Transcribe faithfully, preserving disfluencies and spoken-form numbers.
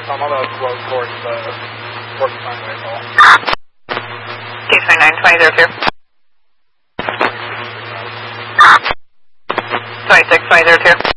Um, I'm going to flow towards the forty-nine way call. T twenty-nine, twenty oh two. twenty-six, twenty oh two.